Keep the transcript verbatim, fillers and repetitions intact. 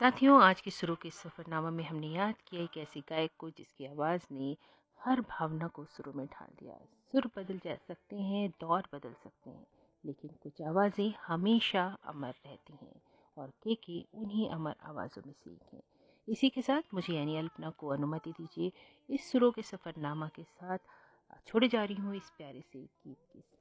साथियों, आज के सुरों के सफ़रनामा में हमने याद किया एक ऐसी गायक को जिसकी आवाज़ ने हर भावना को सुरों में ढाल दिया। सुर बदल जा सकते हैं, दौर बदल सकते हैं, लेकिन कुछ आवाज़ें हमेशा अमर रहती हैं और के के उन्हीं अमर आवाज़ों में से एक हैं। इसी के साथ मुझे यानी अल्पना को अनुमति दीजिए इस सुरों के सफ़रनामा के साथ छोड़े जा रही हूँ इस प्यारे से गीत के साथ।